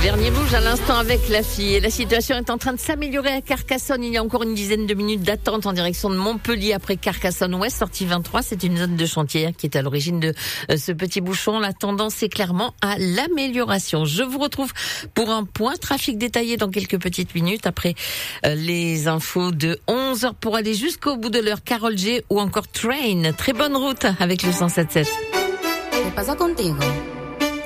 Dernier bouge à l'instant avec la fille. Et la situation est en train de s'améliorer à Carcassonne. Il y a encore une dizaine de minutes d'attente en direction de Montpellier après Carcassonne-Ouest, sortie 23. C'est une zone de chantier qui est à l'origine de ce petit bouchon. La tendance est clairement à l'amélioration. Je vous retrouve pour un point trafic détaillé dans quelques petites minutes après les infos de 11h pour aller jusqu'au bout de l'heure. Carole G ou encore Train. Très bonne route avec le 107.7. ¿Qué pasa contigo?